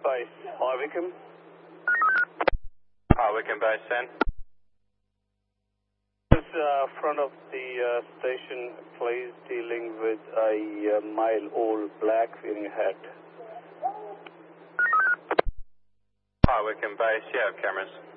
Base, High Wycombe. High Wycombe Base 10. This front of the station, please, dealing with a male all black wearing a hat. High Wycombe Base, you have cameras.